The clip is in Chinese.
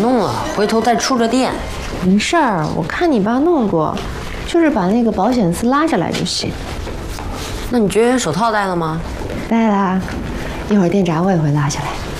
弄了，回头再触着电。 没事儿，我看你爸弄过，就是把那个保险丝拉下来就行。 那你绝缘手套戴了吗？ 戴啦，一会儿电闸我也会拉下来。